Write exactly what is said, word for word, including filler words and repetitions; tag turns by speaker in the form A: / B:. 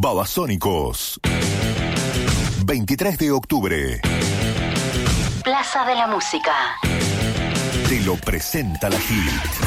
A: Babasónicos. veintitrés de octubre.
B: Plaza de la Música.
A: Te lo presenta la Hit.